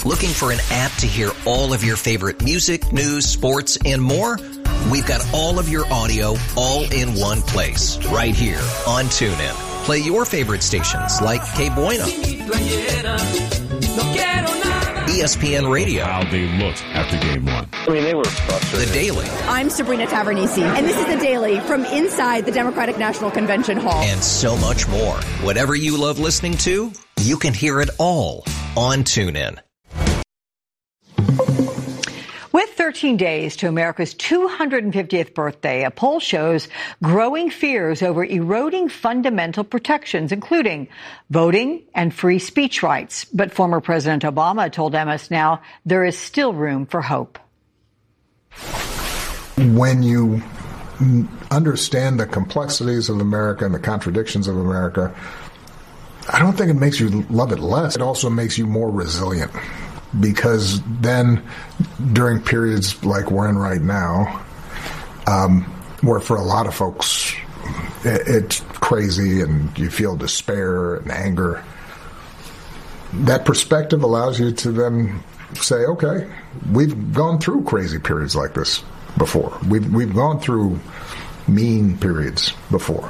Looking for an app to hear all of your favorite music, news, sports, and more? We've got all of your audio all in one place, right here on TuneIn. Play your favorite stations like Que Buena, ESPN Radio. How they looked after game one. I mean, they were frustrated. The Daily. I'm Sabrina Tavernisi, and this is The Daily from inside the Democratic National Convention Hall. And so much more. Whatever you love listening to, you can hear it all on TuneIn. With 13 days to America's 250th birthday, a poll shows growing fears over eroding fundamental protections, including voting and free speech rights. But former President Obama told MS Now there is still room for hope. When you understand the complexities of America and the contradictions of America, I don't think it makes you love it less. It also makes you more resilient. Because then, during periods like we're in right now, where for a lot of folks it's crazy and you feel despair and anger, that perspective allows you to then say, okay, we've gone through crazy periods like this before. We've gone through mean periods before.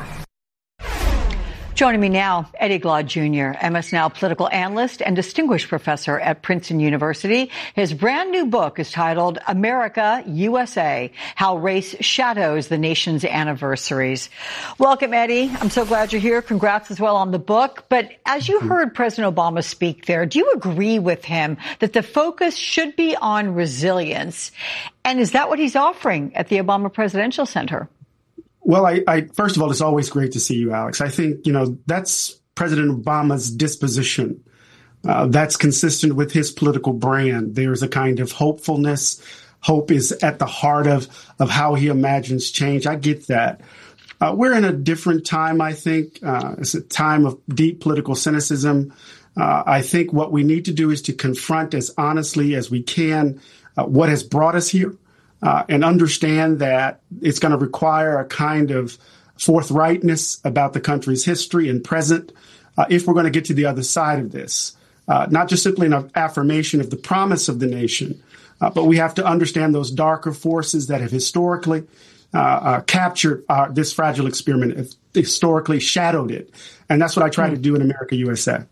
Joining me now, Eddie Glaude Jr., MS Now political analyst and distinguished professor at Princeton University. His brand new book is titled America, USA, How Race Shadows the Nation's Anniversaries. Welcome, Eddie. I'm so glad you're here. Congrats as well on the book. But as you heard President Obama speak there, do you agree with him that the focus should be on resilience? And is that what he's offering at the Obama Presidential Center? Well, I first of all, it's always great to see you, Alex. I think, that's President Obama's disposition. That's consistent with his political brand. There's a kind of hopefulness. Hope is at the heart of how he imagines change. I get that. We're in a different time, I think. It's a time of deep political cynicism. I think what we need to do is to confront as honestly as we can what has brought us here. And understand that it's going to require a kind of forthrightness about the country's history and present if we're going to get to the other side of this. Not just simply an affirmation of the promise of the nation, but we have to understand those darker forces that have historically captured this fragile experiment, have historically shadowed it. And that's what I try to do in America, USA.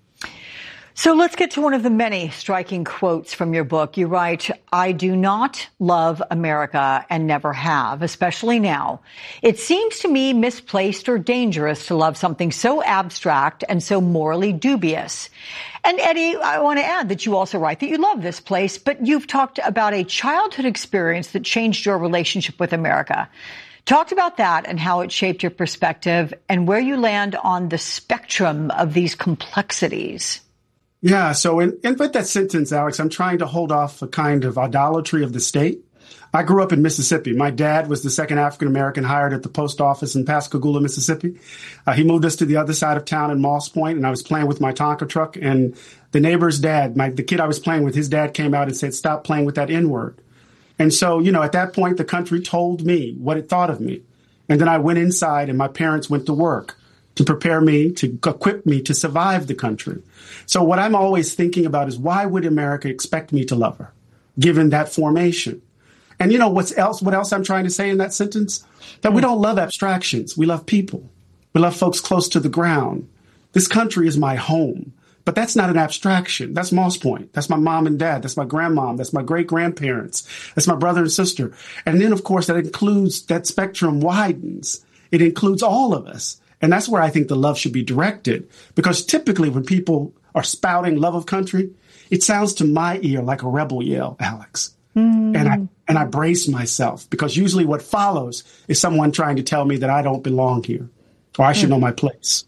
So let's get to one of the many striking quotes from your book. You write, I do not love America and never have, especially now. It seems to me misplaced or dangerous to love something so abstract and so morally dubious. And Eddie, I want to add that you also write that you love this place, but you've talked about a childhood experience that changed your relationship with America. Talked about that and how it shaped your perspective and where you land on the spectrum of these complexities. Yeah, so in with that sentence, Alex, I'm trying to hold off a kind of idolatry of the state. I grew up in Mississippi. My dad was the second African-American hired at the post office in Pascagoula, Mississippi. He moved us to the other side of town in Moss Point, and I was playing with my Tonka truck, and the neighbor's dad, the kid I was playing with, his dad came out and said, stop playing with that N-word. And so, at that point, the country told me what it thought of me. And then I went inside, and my parents went to work to prepare me, to equip me to survive the country. So what I'm always thinking about is why would America expect me to love her, given that formation? And what else I'm trying to say in that sentence? That we don't love abstractions. We love people. We love folks close to the ground. This country is my home. But that's not an abstraction. That's Moss Point. That's my mom and dad. That's my grandmom. That's my great-grandparents. That's my brother and sister. And then, of course, that spectrum widens. It includes all of us. And that's where I think the love should be directed, because typically when people are spouting love of country, it sounds to my ear like a rebel yell, Alex. And I brace myself, because usually what follows is someone trying to tell me that I don't belong here or I should know my place.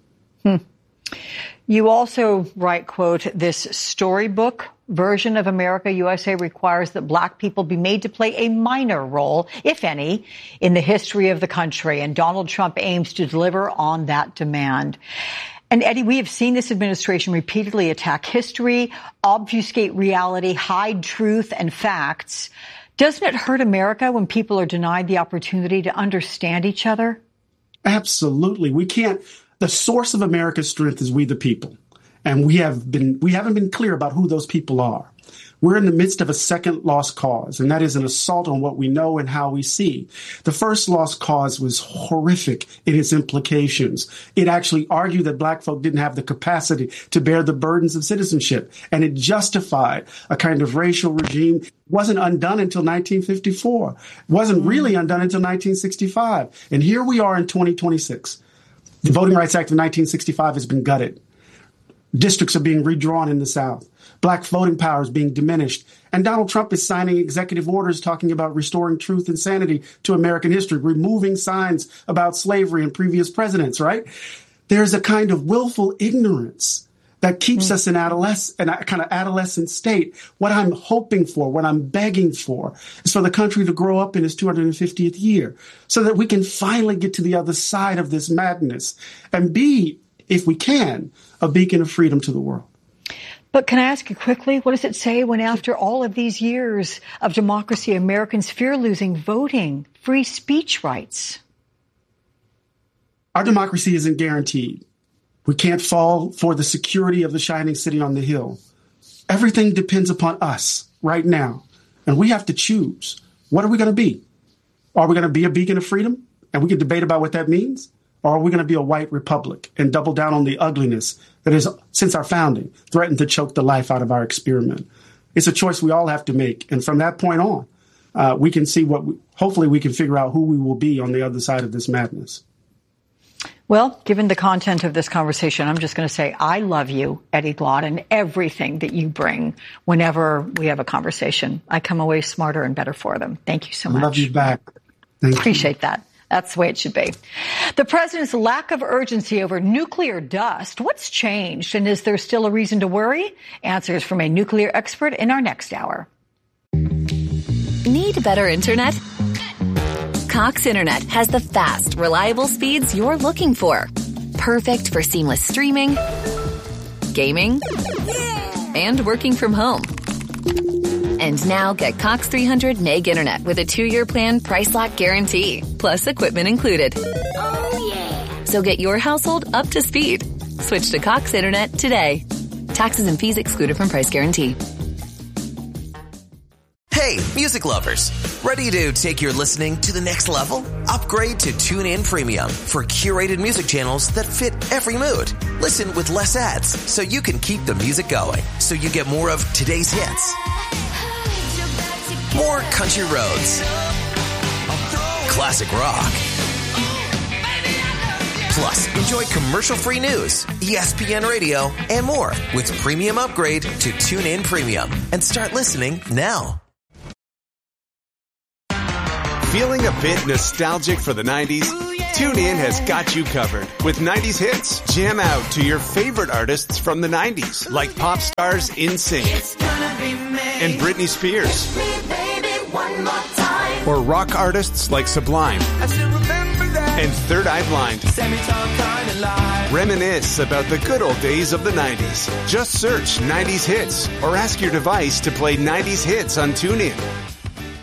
You also write, quote, this storybook version of America USA requires that black people be made to play a minor role, if any, in the history of the country. And Donald Trump aims to deliver on that demand. And Eddie, we have seen this administration repeatedly attack history, obfuscate reality, hide truth and facts. Doesn't it hurt America when people are denied the opportunity to understand each other? Absolutely. We can't. The source of America's strength is we the people. And we haven't been clear about who those people are. We're in the midst of a second lost cause, and that is an assault on what we know and how we see. The first lost cause was horrific in its implications. It actually argued that black folk didn't have the capacity to bear the burdens of citizenship, and it justified a kind of racial regime. It wasn't undone until 1954. It wasn't really undone until 1965. And here we are in 2026. The Voting Rights Act of 1965 has been gutted. Districts are being redrawn in the South. Black voting power is being diminished. And Donald Trump is signing executive orders talking about restoring truth and sanity to American history, removing signs about slavery and previous presidents, right? There's a kind of willful ignorance that keeps us in a kind of adolescent state. What I'm hoping for, what I'm begging for, is for the country to grow up in its 250th year so that we can finally get to the other side of this madness and be, if we can, a beacon of freedom to the world. But can I ask you quickly, what does it say when after all of these years of democracy, Americans fear losing voting, free speech rights? Our democracy isn't guaranteed. We can't fall for the security of the shining city on the hill. Everything depends upon us right now. And we have to choose. What are we going to be? Are we going to be a beacon of freedom? And we can debate about what that means. Or are we going to be a white republic and double down on the ugliness that has, since our founding, threatened to choke the life out of our experiment? It's a choice we all have to make. And from that point on, we can see hopefully we can figure out who we will be on the other side of this madness. Well, given the content of this conversation, I'm just going to say I love you, Eddie Glaude, and everything that you bring whenever we have a conversation. I come away smarter and better for them. Thank you so much. I love you back. Thank you. Appreciate that. That's the way it should be. The president's lack of urgency over nuclear dust. What's changed? And is there still a reason to worry? Answers from a nuclear expert in our next hour. Need better internet? Cox Internet has the fast, reliable speeds you're looking for. Perfect for seamless streaming, gaming, and working from home. And now get Cox 300 meg internet with a 2-year plan price lock guarantee, plus equipment included. Oh, yeah. So get your household up to speed. Switch to Cox Internet today. Taxes and fees excluded from price guarantee. Hey, music lovers. Ready to take your listening to the next level? Upgrade to TuneIn Premium for curated music channels that fit every mood. Listen with less ads so you can keep the music going. So you get more of today's hits. More country roads, classic rock, plus enjoy commercial-free news, ESPN Radio, and more with Premium Upgrade to TuneIn Premium. And start listening now. Feeling a bit nostalgic for the 90s? TuneIn has got you covered. With 90s hits, jam out to your favorite artists from the 90s, like pop stars NSYNC and Britney Spears. Or rock artists like Sublime and Third Eye Blind. Reminisce about the good old days of the 90s. Just search 90s hits or ask your device to play 90s hits on TuneIn.